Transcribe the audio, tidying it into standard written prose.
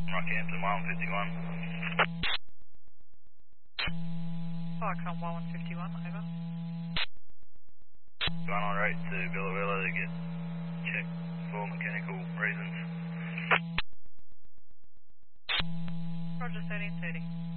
Rockhampton, 151. Viacom 1151, over. Going on route to Billa Billa to get checked for mechanical reasons. Roger, 1330.